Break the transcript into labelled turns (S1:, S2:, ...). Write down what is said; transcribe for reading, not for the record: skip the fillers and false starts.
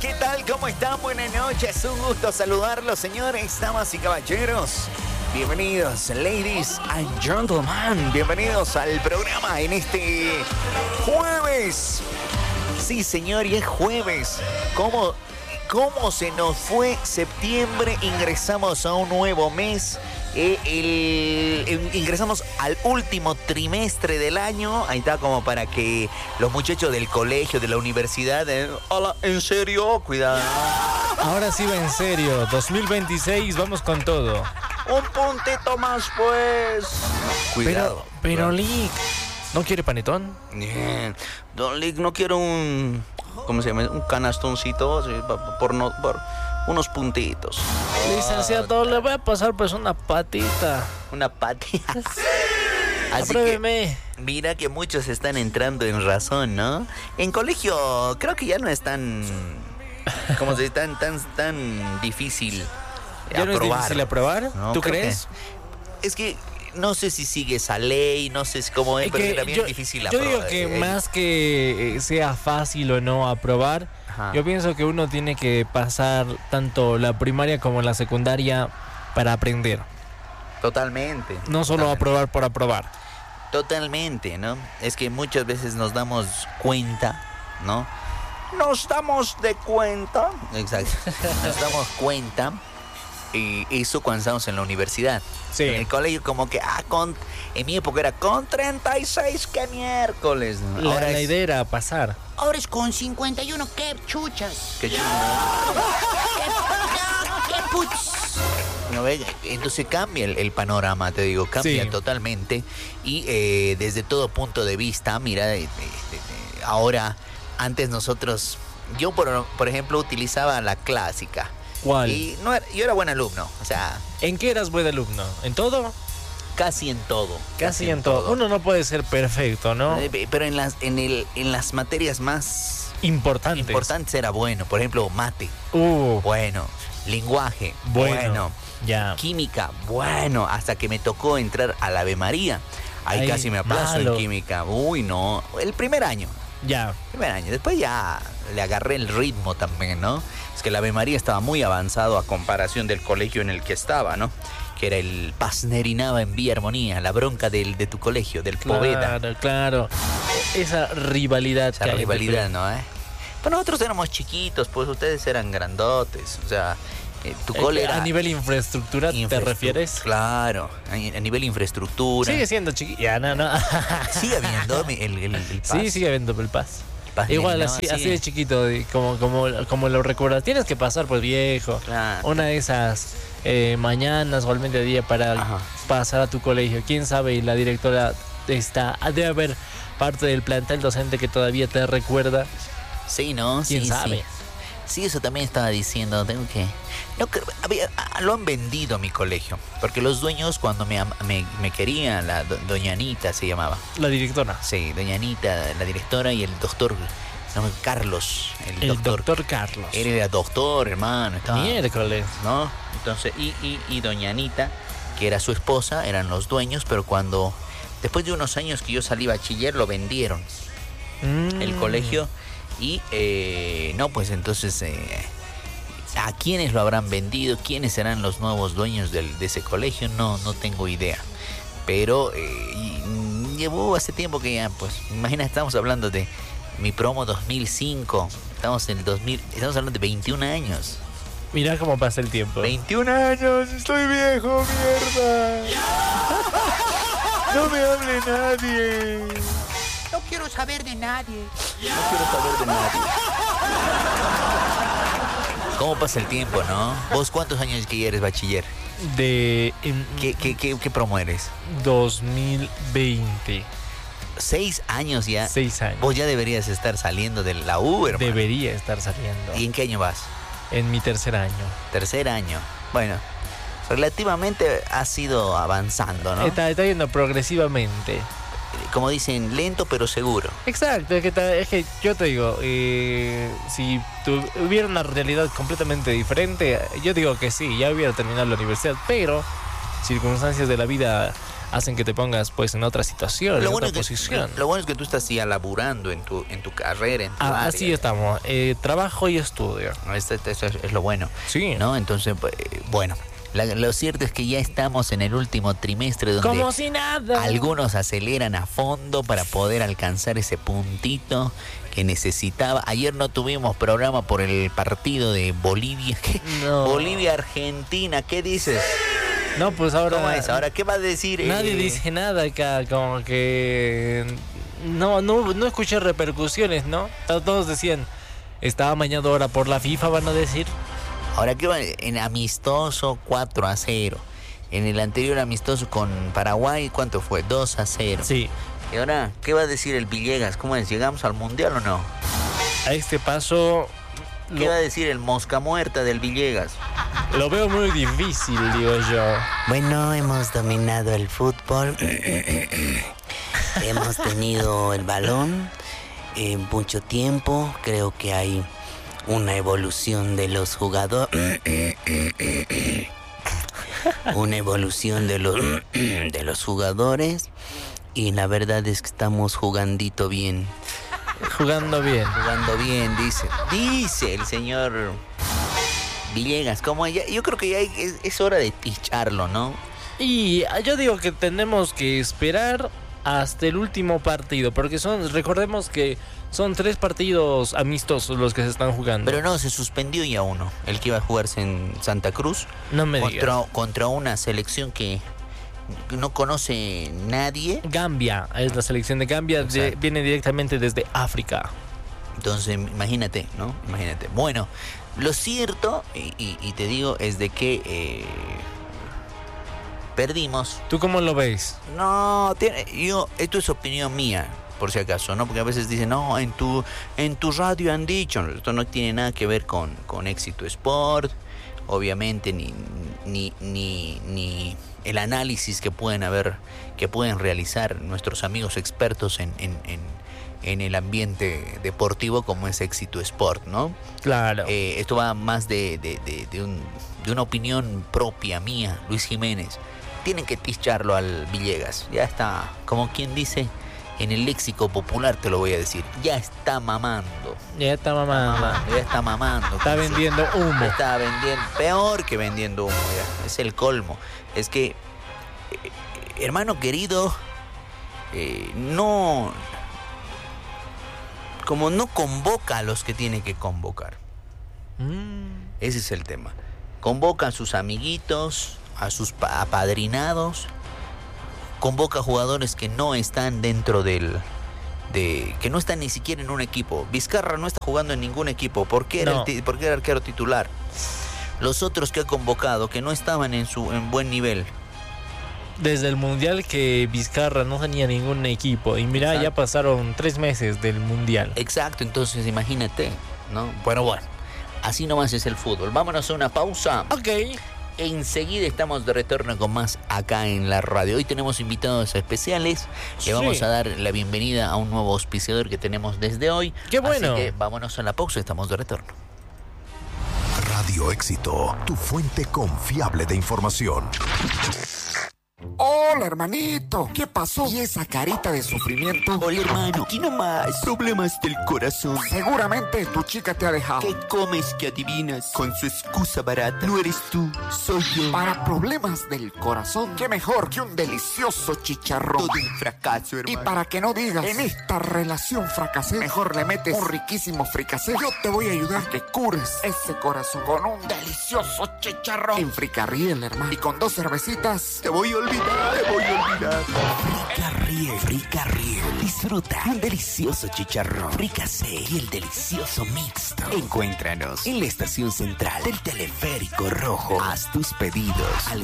S1: ¿qué tal? ¿Cómo están? Buenas noches, un gusto saludarlos, señores, damas y caballeros. Bienvenidos, ladies and gentlemen. Bienvenidos al programa en este jueves. Sí, señor, y es jueves. ¿Cómo se nos fue septiembre? Ingresamos a un nuevo mes. Ingresamos al último trimestre del año. Ahí está, como para que los muchachos del colegio, de la universidad, hola, ¿en serio? Cuidado.
S2: Ahora sí va en serio, 2026, vamos con todo.
S1: Un puntito más, pues. Cuidado.
S2: Pero Lick, ¿no quiere panetón?
S1: Bien. Don Lick, no quiero ¿cómo se llama? Un canastoncito por unos puntitos.
S2: Licenciado, le voy a pasar pues una patita.
S1: Una patita. Así
S2: Apruébeme.
S1: que, mira que muchos están entrando en razón, ¿no? En colegio creo que ya no es tan... ¿Cómo se dice? Tan difícil
S2: ¿Ya
S1: aprobar.
S2: no es difícil aprobar?
S1: No,
S2: ¿Tú
S1: creo
S2: crees?
S1: Es que no sé si sigue esa ley, no sé cómo es, pero era bien difícil
S2: yo
S1: aprobar.
S2: digo que más que sea fácil o no aprobar, yo pienso que uno tiene que pasar tanto la primaria como la secundaria para aprender.
S1: Totalmente.
S2: No solo aprobar por aprobar.
S1: Totalmente, ¿no? Es que muchas veces nos damos cuenta, ¿no? Nos damos de cuenta. Exacto. Nos damos cuenta. Y eso cuando estamos en la universidad.
S2: Sí.
S1: En el colegio como que, en mi época era con 36, qué miércoles. ¿No?
S2: Ahora la idea era pasar.
S3: Ahora es con 51, qué chuchas.
S1: Qué chulo.
S3: Qué puts.
S1: ¿No ves? Entonces cambia el panorama, te digo, cambia totalmente. Y desde todo punto de vista, mira, ahora, antes nosotros, yo por ejemplo utilizaba la clásica.
S2: ¿Cuál?
S1: Y yo era buen alumno, o sea...
S2: ¿En qué eras buen alumno? ¿En todo?
S1: Casi en todo.
S2: Casi en todo. Uno no puede ser perfecto, ¿no?
S1: Pero en las materias más
S2: importantes
S1: era bueno. Por ejemplo, mate. Bueno. Lenguaje. Bueno.
S2: Ya.
S1: Química. Bueno. Hasta que me tocó entrar al Ave María. Ahí casi me aplazo en química. Uy, no. El primer año.
S2: Ya.
S1: Primer año. Después ya le agarré el ritmo también, ¿no? Es que el Ave María estaba muy avanzado a comparación del colegio en el que estaba, ¿no? Que era el Pasnerinaba en Vía Armonía, la bronca de tu colegio, del Poveda.
S2: Claro. Esa rivalidad.
S1: Esa rivalidad, ¿no? Pues nosotros éramos chiquitos, pues ustedes eran grandotes, o sea... Tu cole era...
S2: ¿A nivel infraestructura te refieres?
S1: Claro, a nivel infraestructura.
S2: Sigue siendo chiquito. Ya, no.
S1: Sigue habiendo el PAS.
S2: Sí, sigue habiendo el PAS. Igual así de chiquito, como lo recuerdas. Tienes que pasar pues viejo.
S1: Claro.
S2: Una de esas mañanas o al mediodía para pasar a tu colegio. Quién sabe, y la directora debe haber parte del plantel docente que todavía te recuerda.
S1: Sí, ¿no?
S2: ¿Quién sabe?
S1: Sí, eso también estaba diciendo. Lo han vendido mi colegio. Porque los dueños, cuando me querían, doña Anita se llamaba.
S2: La directora.
S1: Sí, doña Anita, la directora, y el doctor Carlos.
S2: El doctor Carlos.
S1: Él era doctor, hermano.
S2: Miércoles.
S1: ¿No? Entonces, y doña Anita, que era su esposa, eran los dueños, pero después de unos años que yo salí bachiller, lo vendieron. El colegio. Y no, pues entonces, ¿a quiénes lo habrán vendido? ¿Quiénes serán los nuevos dueños de ese colegio? No tengo idea. Pero llevó hace tiempo que ya, pues, imagina, estamos hablando de mi promo 2005. Estamos en el 2000, estamos hablando de 21 años.
S2: Mirá cómo pasa el tiempo.
S1: 21 años, estoy viejo, mierda. No me hable nadie.
S3: No quiero saber de nadie.
S1: ¿Cómo pasa el tiempo, no? ¿Vos cuántos años que ya eres bachiller? ¿Qué promo eres?
S2: 2020.
S1: 6 años ya.
S2: 6 años.
S1: Vos ya deberías estar saliendo de la U, hermano.
S2: Debería estar saliendo.
S1: ¿Y en qué año vas?
S2: En mi tercer año.
S1: Tercer año. Bueno, relativamente has ido avanzando, ¿no?
S2: Está yendo progresivamente.
S1: Como dicen, lento pero seguro.
S2: Exacto, es que yo te digo, si hubiera una realidad completamente diferente, yo digo que sí, ya hubiera terminado la universidad, pero circunstancias de la vida hacen que te pongas pues en otra situación, en otra posición.
S1: Lo bueno es que tú estás ya laburando en tu carrera, en tu área.
S2: Así estamos, trabajo y estudio.
S1: Esto es lo bueno.
S2: Sí.
S1: ¿No? Entonces, bueno, lo cierto es que ya estamos en el último trimestre donde
S2: como si nada.
S1: Algunos aceleran a fondo para poder alcanzar ese puntito que necesitaba. Ayer no tuvimos programa por el partido de Bolivia.
S2: No.
S1: Bolivia-Argentina, ¿qué dices?
S2: No, pues ahora...
S1: ¿Cómo es? ¿Ahora qué va a decir?
S2: Nadie dice nada acá, como que... No escuché repercusiones, ¿no? Todos decían, está amañado ahora por la FIFA, van a decir.
S1: Ahora, ¿qué va? En amistoso 4-0. En el anterior amistoso con Paraguay, ¿cuánto fue? 2-0.
S2: Sí.
S1: Y ahora, ¿qué va a decir el Villegas? ¿Cómo es? ¿Llegamos al Mundial o no?
S2: A este paso...
S1: ¿Qué va a decir el mosca muerta del Villegas?
S2: Lo veo muy difícil, digo yo.
S4: Bueno, hemos dominado el fútbol. Hemos tenido el balón mucho tiempo. Creo que hay una evolución de los jugadores. Una evolución de los jugadores. Y la verdad es que estamos jugandito bien.
S2: Jugando bien.
S1: Jugando bien, dice el señor Villegas. Como yo creo que ya es hora de ticharlo, ¿no?
S2: Y yo digo que tenemos que esperar hasta el último partido, porque recordemos que son 3 partidos amistosos los que se están jugando.
S1: Pero no, se suspendió ya uno, el que iba a jugarse en Santa Cruz.
S2: No me digas.
S1: Contra una selección que no conoce nadie.
S2: Gambia, es la selección de Gambia, viene directamente desde África.
S1: Entonces, imagínate, ¿no? Imagínate. Bueno, lo cierto, y te digo, es de que perdimos.
S2: ¿Tú cómo lo ves?
S1: No, esto es opinión mía, por si acaso, ¿no? Porque a veces dicen, no, en tu radio han dicho. Esto no tiene nada que ver con Éxito Sport, obviamente, ni el análisis que pueden realizar nuestros amigos expertos en el ambiente deportivo como es Éxito Sport, ¿no?
S2: Claro.
S1: Esto va más de una opinión propia mía, Luis Jiménez. Tienen que ticharlo al Villegas. Ya está, como quien dice, en el léxico popular te lo voy a decir, ya está mamando.
S2: Ya está mamando. Está vendiendo humo.
S1: Está vendiendo, peor que vendiendo humo, ya. Es el colmo. Es que, hermano querido, no convoca a los que tiene que convocar. Ese es el tema. Convoca a sus amiguitos, a sus apadrinados, convoca a jugadores que no están dentro que no están ni siquiera en un equipo. Vizcarra no está jugando en ningún equipo. ¿Por qué era arquero titular? Los otros que ha convocado, que no estaban en buen nivel.
S2: Desde el Mundial que Vizcarra no tenía ningún equipo. Y mira, ya pasaron 3 meses del Mundial.
S1: Exacto, entonces imagínate, ¿no? Bueno, así nomás es el fútbol. Vámonos a una pausa.
S2: Ok.
S1: Enseguida estamos de retorno con más acá en la radio. Hoy tenemos invitados especiales. Le vamos a dar la bienvenida a un nuevo auspiciador que tenemos desde hoy.
S2: ¡Qué bueno!
S1: Así que vámonos a la pausa, estamos de retorno.
S5: Radio Éxito, tu fuente confiable de información.
S6: Hola, hermanito. ¿Qué pasó? ¿Y esa carita de sufrimiento?
S4: Hola, hermano. Aquí nomás. Problemas del corazón.
S6: Seguramente tu chica te ha dejado.
S4: ¿Qué comes que adivinas? Con su excusa barata. No eres tú, soy yo.
S6: Para problemas del corazón, ¿qué mejor que un delicioso chicharrón?
S4: Todo un fracaso, hermano.
S6: Y para que no digas, en esta relación fracasé, mejor le metes un riquísimo fricasé. Yo te voy a ayudar a que cures ese corazón con un delicioso chicharrón. En Fricarriel, hermano. Y con 2 cervecitas,
S4: te voy a olvidar.
S7: Fricarriel. Disfruta un delicioso chicharrón, fricasé y el delicioso mixto. Encuéntranos en la estación central del Teleférico Rojo. Haz tus pedidos al